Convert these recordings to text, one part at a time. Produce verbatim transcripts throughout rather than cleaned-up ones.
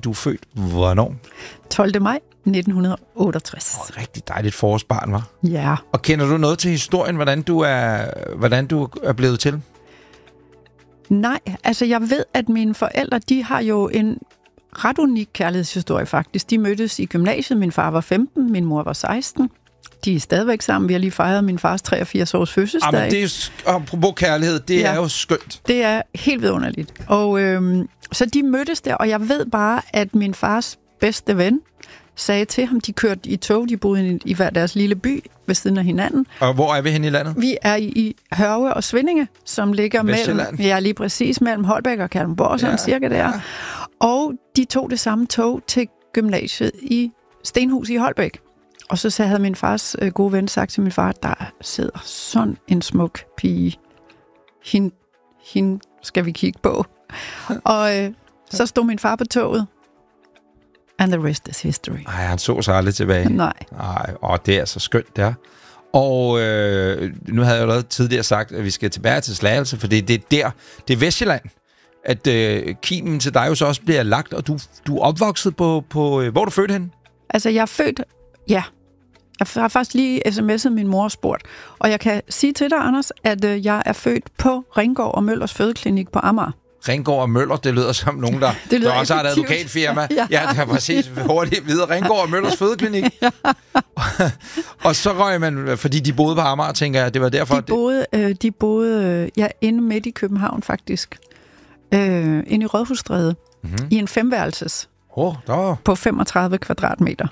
du er født hvornår? tolvte maj nitten otteogtres. Oh, rigtig dejligt forårsbarn, var. Ja. Og kender du noget til historien, hvordan du er, hvordan du er blevet til? Nej, altså jeg ved, at mine forældre, de har jo en ret unik kærlighedshistorie faktisk. De mødtes i gymnasiet. Min far var femten, min mor var seksten. De er stadigvæk sammen. Vi har lige fejret min fars treogfirs års fødselsdag. Jamen, det er jo, apropos kærlighed, det ja. er jo skønt. Det er helt vidunderligt. Og øhm, så de mødtes der, og jeg ved bare, at min fars bedste ven sagde til ham, de kørte i tog, de boede i, i hver deres lille by ved siden af hinanden. Og hvor er vi henne i landet? Vi er i, i Hørve og Svindinge, som ligger mellem, ja, lige præcis mellem Holbæk og Kalundborg, sådan ja, cirka der. Ja. Og de tog det samme tog til gymnasiet i Stenhus i Holbæk. Og så havde min fars øh, gode ven sagt til min far, der sidder sådan en smuk pige. Hende, hende skal vi kigge på. Og øh, så stod min far på toget. And the rest is history. Nej, han så sig aldrig tilbage. Nej. Nej, og det er så skønt, det er. Og øh, nu havde jeg jo allerede tidligere sagt, at vi skal tilbage til Slagelse, for det er der, det er Vestjylland, at øh, kimen til dig jo så også bliver lagt, og du, du er opvokset på, på øh, hvor er du født henne? Altså, jeg er født, ja. Jeg har faktisk lige sms'et min mor og spurgt. Og jeg kan sige til dig, Anders, at øh, jeg er født på Ringgård og Møllers Fødeklinik på Amager. Ringgård og Møller, det lyder som nogen, der, der også har et advokatfirma. Ja, ja, det kan præcis hurtigt videre. Ringgård og Møllers Fødeklinik. Ja. Og så røg man, fordi de boede på Amager, tænker jeg, det var derfor... De boede, øh, de boede øh, ja, inde midt i København, faktisk. Øh, inde i Rådhusstræde. Mm-hmm. I en femværelses. Oh, der... På femogtredive kvadratmeter.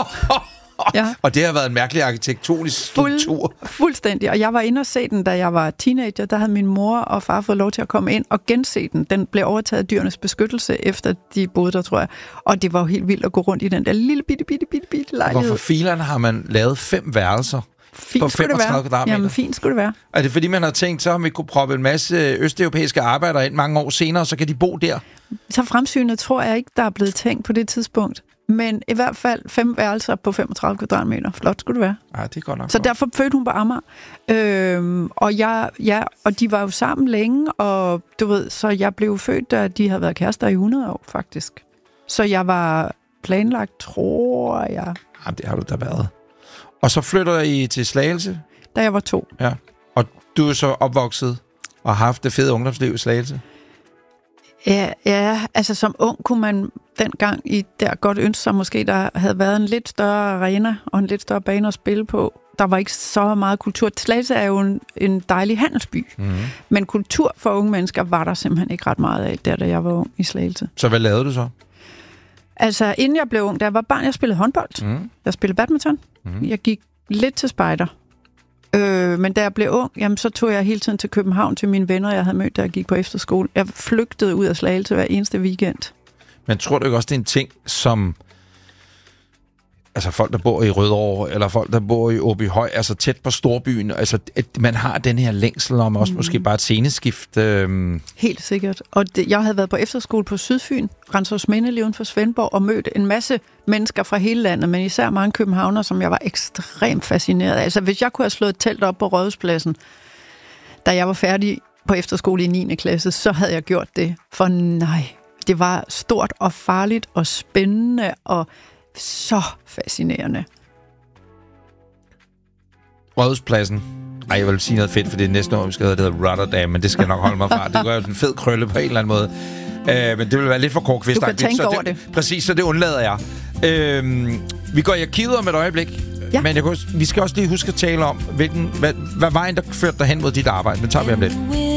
Ja. Og det har været en mærkelig arkitektonisk struktur. Fuld, fuldstændig. Og jeg var inde og se den, da jeg var teenager. Der havde min mor og far fået lov til at komme ind og gense den. Den blev overtaget af Dyrenes Beskyttelse, efter de boede der, tror jeg. Og det var jo helt vildt at gå rundt i den der lille bitte, bitte, bitte, bitte lejlighed. Hvorfor filerne har man lavet fem værelser fint på femogtredive kvadratmeter? Jamen, fint skulle det være. Er det fordi, man har tænkt, så om vi kunne proppe en masse østeuropæiske arbejdere ind mange år senere, så kan de bo der? Så fremsynet tror jeg ikke, der er blevet tænkt på det tidspunkt. Men i hvert fald fem værelser på femogtredive kvadratmeter. Flot skulle det være. Ja, det er godt nok. Så derfor fødte hun på Amager. Øhm, og, jeg, ja, og de var jo sammen længe, og du ved, så jeg blev født, da de havde været kærester i hundrede år, faktisk. Så jeg var planlagt, tror jeg. Ja, det har du da været. Og så flytter I til Slagelse? Da jeg var to. Ja. Og du er så opvokset og har haft det fede ungdomsliv i Slagelse? Ja, ja, altså som ung kunne man dengang i der godt ønske sig måske, der havde været en lidt større arena og en lidt større bane at spille på. Der var ikke så meget kultur. Slagelse er jo en, en dejlig handelsby, mm-hmm. men kultur for unge mennesker var der simpelthen ikke ret meget af, der da jeg var ung i Slagelse. Så hvad lavede du så? Altså, inden jeg blev ung, da jeg var barn, jeg spillede håndbold. Mm. Jeg spillede badminton. Mm. Jeg gik lidt til spejder. Øh, men da jeg blev ung, jamen, så tog jeg hele tiden til København til mine venner, jeg havde mødt, da jeg gik på efterskole. Jeg flygtede ud af Slagelse hver eneste weekend. Men tror du ikke også, det er en ting, som altså folk, der bor i Rødovre, eller folk, der bor i Åbyhøj, altså tæt på storbyen, altså at man har den her længsel om også mm. måske bare et sceneskift? Øhm. Helt sikkert. Og det, jeg havde været på efterskole på Sydfyn, Renshovsminde, lige uden for Svendborg, og mødt en masse mennesker fra hele landet, men især mange københavnere, som jeg var ekstremt fascineret af. Altså hvis jeg kunne have slået et telt op på Rådhuspladsen, da jeg var færdig på efterskole i niende klasse, så havde jeg gjort det. For nej, det var stort og farligt og spændende og så fascinerende. Rådhuspladsen. Ej, jeg vil sige noget fedt, for det er næste år, vi skal hedde, det hedder Rotterdam, men det skal jeg nok holde mig fra. Det gør jo en fed krølle på en eller anden måde. Øh, men det vil være lidt for kort kvist. Du kan tænke så over det, det. Præcis, så det undlader jeg. Øh, vi går i arkivet om et øjeblik. Ja. Men jeg kunne, vi skal også lige huske at tale om, hvilken, hvad, hvad vejen, der førte dig hen mod dit arbejde. Det tager vi om lidt.